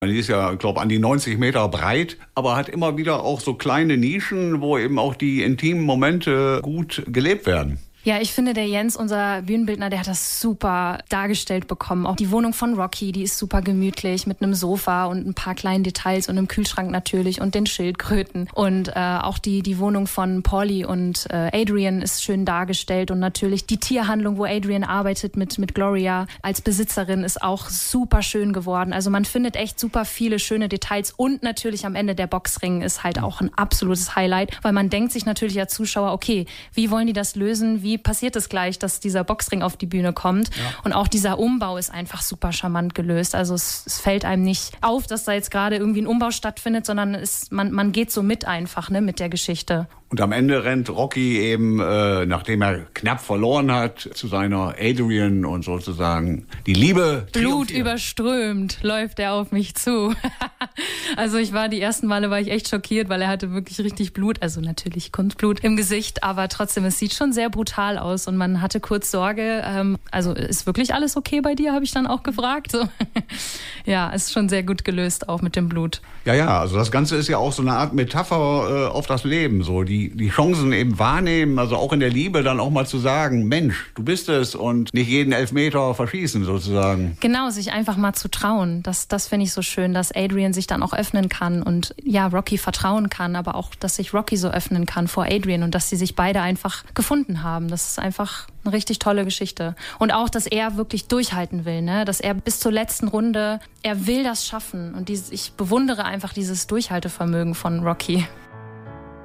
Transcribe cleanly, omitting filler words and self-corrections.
Die ist ja, ich glaube, an die 90 Meter breit, aber hat immer wieder auch so kleine Nischen, wo eben auch die intimen Momente gut gelebt werden. Ja, ich finde, der Jens, unser Bühnenbildner, der hat das super dargestellt bekommen. Auch die Wohnung von Rocky, die ist super gemütlich mit einem Sofa und ein paar kleinen Details und einem Kühlschrank natürlich und den Schildkröten. Und auch die Wohnung von Paulie und Adrian ist schön dargestellt. Und natürlich die Tierhandlung, wo Adrian arbeitet mit Gloria als Besitzerin, ist auch super schön geworden. Also man findet echt super viele schöne Details. Und natürlich am Ende der Boxring ist halt auch ein absolutes Highlight, weil man denkt sich natürlich als Zuschauer, okay, wie wollen die das lösen? Wie passiert es gleich, dass dieser Boxring auf die Bühne kommt? Ja. Und auch dieser Umbau ist einfach super charmant gelöst. Also es fällt einem nicht auf, dass da jetzt gerade irgendwie ein Umbau stattfindet, sondern man geht so mit einfach, ne, mit der Geschichte. Und am Ende rennt Rocky eben, nachdem er knapp verloren hat, zu seiner Adrian und sozusagen die Liebe. Blut überströmt läuft er auf mich zu. Also die ersten Male war ich echt schockiert, weil er hatte wirklich richtig Blut, also natürlich Kunstblut im Gesicht, aber trotzdem, es sieht schon sehr brutal aus und man hatte kurz Sorge, also ist wirklich alles okay bei dir, habe ich dann auch gefragt. So. Ja, ist schon sehr gut gelöst, auch mit dem Blut. Ja, also das Ganze ist ja auch so eine Art Metapher auf das Leben, so die Chancen eben wahrnehmen, also auch in der Liebe dann auch mal zu sagen, Mensch, du bist es und nicht jeden Elfmeter verschießen sozusagen. Genau, sich einfach mal zu trauen, das finde ich so schön, dass Adrian sich dann auch öffnen kann und ja, Rocky vertrauen kann, aber auch, dass sich Rocky so öffnen kann vor Adrian und dass sie sich beide einfach gefunden haben. Das ist einfach eine richtig tolle Geschichte. Und auch, dass er wirklich durchhalten will, ne? Dass er bis zur letzten Runde, er will das schaffen und ich bewundere einfach dieses Durchhaltevermögen von Rocky.